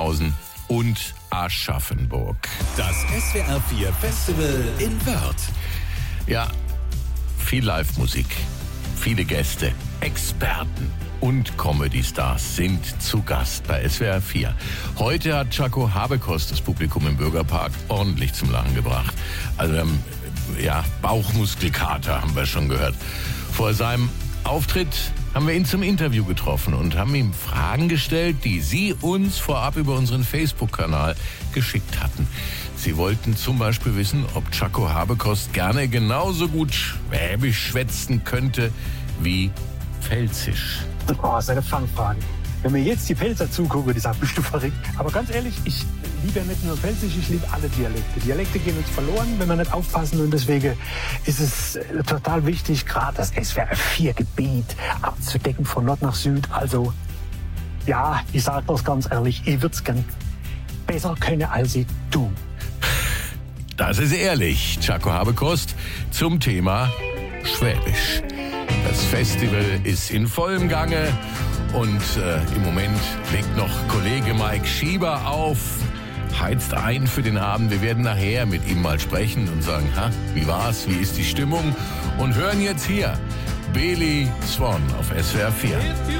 Oberhausen und Aschaffenburg. Das SWR 4 Festival in Wörth. Ja, viel Live-Musik, viele Gäste, Experten und Comedy-Stars sind zu Gast bei SWR 4. Heute hat Tschako Habekost das Publikum im Bürgerpark ordentlich zum Lachen gebracht. Also wir haben, Bauchmuskelkater haben wir schon gehört. Vor seinem Auftritt haben wir ihn zum Interview getroffen und haben ihm Fragen gestellt, die Sie uns vorab über unseren Facebook-Kanal geschickt hatten. Sie wollten zum Beispiel wissen, ob Tschako Habekost gerne genauso gut Schwäbisch schwätzen könnte wie Pfälzisch. Oh, das ist eine Fangfrage. Wenn mir jetzt die Pfälzer zugucken, die sagen, bist du verrückt. Aber ganz ehrlich, ich liebe ja nicht nur Pfälzisch, ich liebe alle Dialekte. Dialekte gehen uns verloren, wenn wir nicht aufpassen. Und deswegen ist es total wichtig, gerade das SWR-4-Gebiet abzudecken, von Nord nach Süd. Also, ja, ich sage das ganz ehrlich, ich würde es gern besser können als ich du. Das ist ehrlich, Tschako Habekost zum Thema Schwäbisch. Das Festival ist in vollem Gange und im Moment legt noch Kollege Mike Schieber auf, heizt ein für den Abend. Wir werden nachher mit ihm mal sprechen und sagen, wie war's, wie ist die Stimmung? Und hören jetzt hier Beli Swan auf SWR 4.